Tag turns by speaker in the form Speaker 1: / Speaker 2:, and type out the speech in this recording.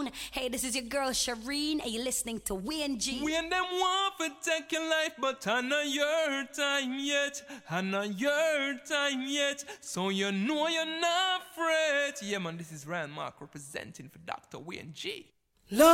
Speaker 1: sound. Hey, this is your girl Shireen, and you're listening to Wayne G.
Speaker 2: When them want to take your life, but I know your time yet. I know your time yet. So you know you're not afraid. Yeah, man, this is Ryan Mark representing for Dr. Wayne G.